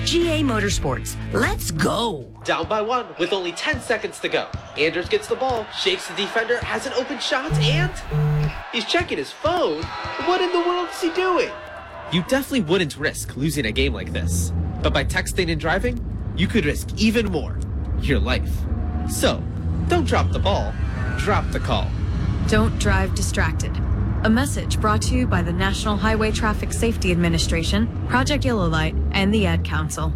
GA Motorsports. Let's go. Down by 1 with only 10 seconds to go. Anders gets the ball, shakes the defender, has an open shot, and he's checking his phone. What in the world is he doing? You definitely wouldn't risk losing a game like this. But by texting and driving, you could risk even more. Your life. So, don't drop the ball, drop the call. Don't drive distracted. A message brought to you by the National Highway Traffic Safety Administration, Project Yellow Light, and the Ad Council.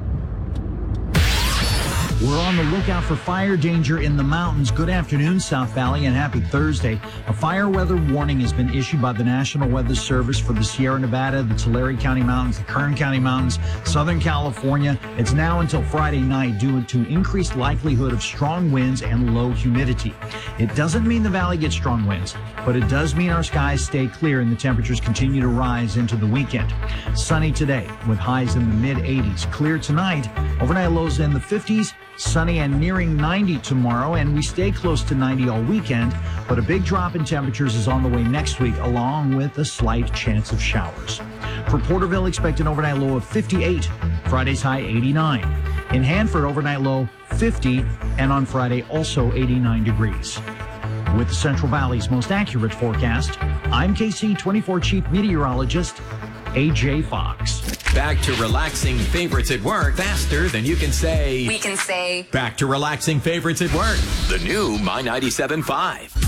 We're on the lookout for fire danger in the mountains. Good afternoon, South Valley, and happy Thursday. A fire weather warning has been issued by the National Weather Service for the Sierra Nevada, the Tulare County Mountains, the Kern County Mountains, Southern California. It's now until Friday night due to increased likelihood of strong winds and low humidity. It doesn't mean the valley gets strong winds, but it does mean our skies stay clear and the temperatures continue to rise into the weekend. Sunny today with highs in the mid-80s. Clear tonight, overnight lows in the 50s. Sunny and nearing 90 tomorrow, and we stay close to 90 all weekend, but a big drop in temperatures is on the way next week, along with a slight chance of showers. For Porterville, expect an overnight low of 58, Friday's high 89. In Hanford, overnight low 50, and on Friday also 89 degrees. With the Central Valley's most accurate forecast, I'm KC24 Chief Meteorologist AJ Fox. Back to relaxing favorites at work faster than you can say. We can say. Back to relaxing favorites at work. The new My 97.5.